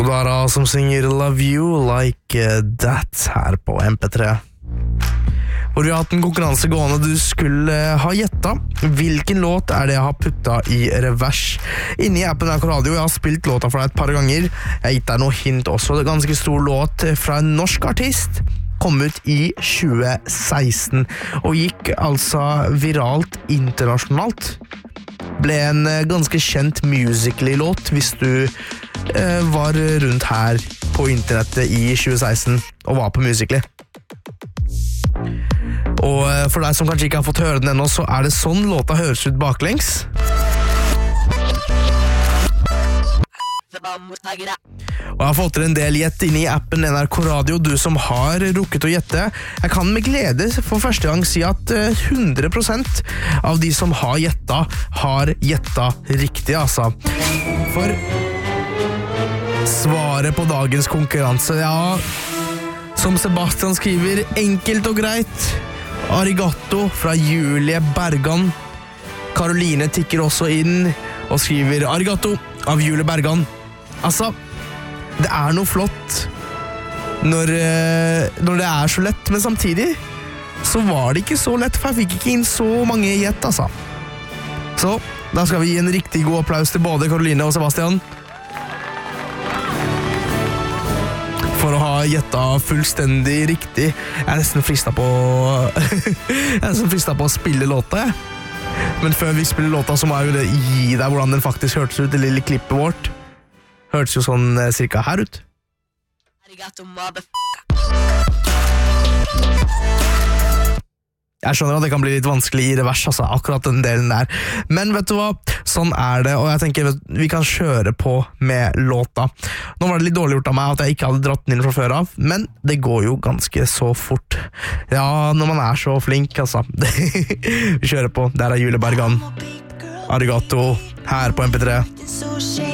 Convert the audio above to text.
Dara som synger Love You Like That her på MP3. Hvor vi har hatt en konkurranse gående. Du skulle ha gjettet hvilken låt det jeg har puttet i revers. Inne i appen NRK Radio, jeg har spilt låta for deg et par ganger. Jeg har gitt deg noe hint også. Det er en ganske stor låt fra en norsk artist. Kom ut i 2016 og gikk altså viralt internasjonalt. Ble en ganske kjent Musical.ly-låt hvis du var rundt her på internettet i 2016 og var på Musical.ly. Og for deg som kanskje ikke har fått høre den ennå, så det sånn låta høres ut baklengs. Og jeg har fått til en del gjett inne i appen NRK Radio, du som har rukket å gjette. Jeg kan med glede for første gang si at 100% av de som har gjettet riktig, altså. For svaret på dagens konkurranse, ja, som Sebastian skriver, enkelt og greit. Arigato fra Julie Bergan. Karoline tikker også inn og skriver Arigato av Julie Bergan. Altså, det noe flott når det så lett, men samtidig så var det ikke så lett, for jeg fikk ikke inn så mange gjett, altså. Så, da skal vi gi en riktig god applaus til både Karoline og Sebastian for å ha gjettet fullstendig riktig. Jeg nesten fristet på å spille låta, jeg. Men før vi spiller låta, så må jeg jo gi deg hvordan den faktisk hørtes ut, det lille klippet vårt. Hørtes jo sånn cirka her ut. Jeg skjønner at det kan bli litt vanskelig i revers, altså, akkurat den delen der. Men vet du hva, sånn det, og jeg tenker vi kan kjøre på med låta. Nå var det litt dårlig gjort av meg at jeg ikke hadde dratt den inn fra før av, men det går jo ganske så fort. Ja, når man så flink, altså. Vi kjører på, der Julie Bergan. Arigato, her på MP3.